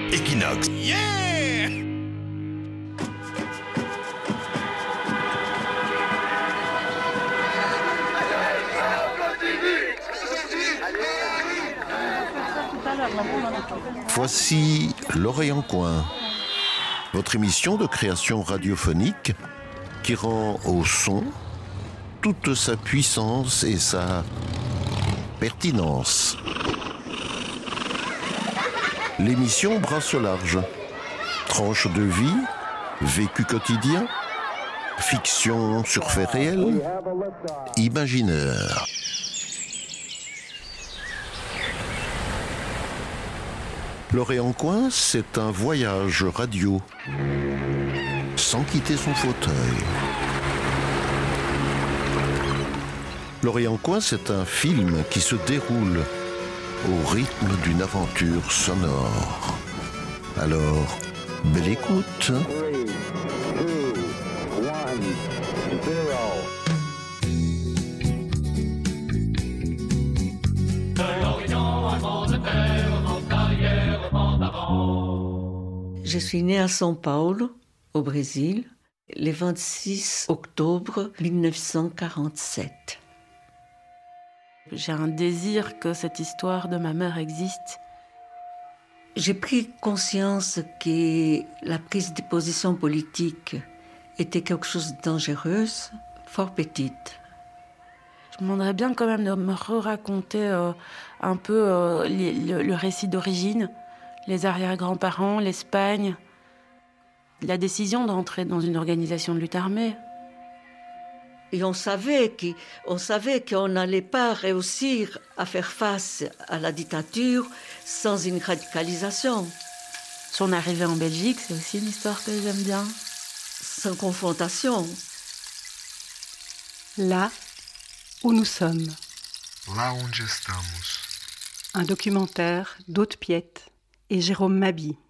Equinox. Yeah! Voici L'Oreille en Coin, votre émission de création radiophonique qui rend au son toute sa puissance et sa pertinence. L'émission brasse au large. Tranche de vie, vécu quotidien, fiction sur faits réels, imaginaire. L'Oreille en Coin, c'est un voyage radio, sans quitter son fauteuil. L'Oreille en Coin, c'est un film qui se déroule au rythme d'une aventure sonore. Alors, belle écoute. 3, 2, 1, 0. Je suis née à São Paulo, au Brésil, le 26 octobre 1947. J'ai un désir que cette histoire de ma mère existe. J'ai pris conscience que la prise de position politique était quelque chose de dangereux, fort petite. Je me demanderais bien quand même de me raconter un peu le récit d'origine, les arrière-grands-parents, l'Espagne, la décision d'entrer dans une organisation de lutte armée. Et on savait qu'on n'allait pas réussir à faire face à la dictature sans une radicalisation. Son arrivée en Belgique, c'est aussi une histoire que j'aime bien. Sans confrontation. Là où nous sommes. Lá onde estamos. Un documentaire d'Aude Piette et Jérôme Mabi.